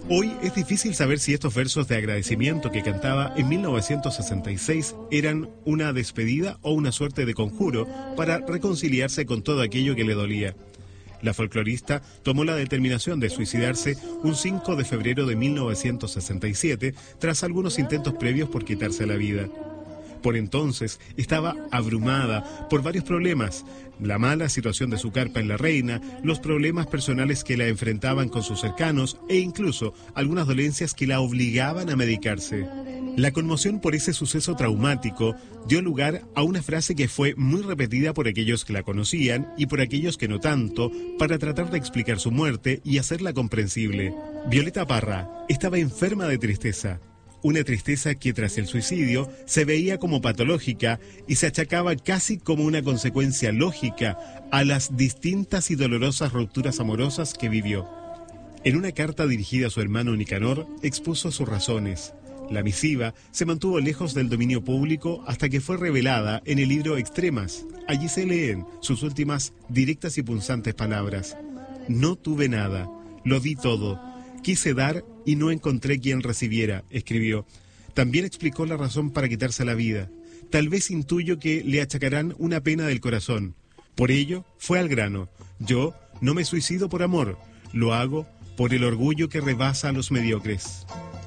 Hoy es difícil saber si estos versos de agradecimiento que cantaba en 1966 eran una despedida o una suerte de conjuro para reconciliarse con todo aquello que le dolía. La folclorista tomó la determinación de suicidarse un 5 de febrero de 1967 tras algunos intentos previos por quitarse la vida. Por entonces estaba abrumada por varios problemas: la mala situación de su carpa en La Reina, los problemas personales que la enfrentaban con sus cercanos e incluso algunas dolencias que la obligaban a medicarse. La conmoción por ese suceso traumático dio lugar a una frase que fue muy repetida por aquellos que la conocían y por aquellos que no tanto, para tratar de explicar su muerte y hacerla comprensible. Violeta Parra estaba enferma de tristeza. Una tristeza que tras el suicidio se veía como patológica y se achacaba casi como una consecuencia lógica a las distintas y dolorosas rupturas amorosas que vivió. En una carta dirigida a su hermano Nicanor, expuso sus razones. La misiva se mantuvo lejos del dominio público hasta que fue revelada en el libro Extremas. Allí se leen sus últimas directas y punzantes palabras. No tuve nada, lo di todo. Quise dar y no encontré quien recibiera, escribió. También explicó la razón para quitarse la vida. Tal vez intuyo que le achacarán una pena del corazón. Por ello, fue al grano. Yo no me suicido por amor, lo hago por el orgullo que rebasa a los mediocres.